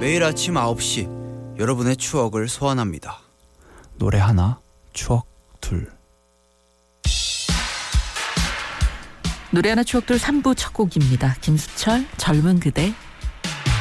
매일 아침 9시 여러분의 추억을 소환합니다. 노래 하나, 추억 둘. 노래 하나 추억 둘 3부 첫 곡입니다. 김수철 젊은 그대.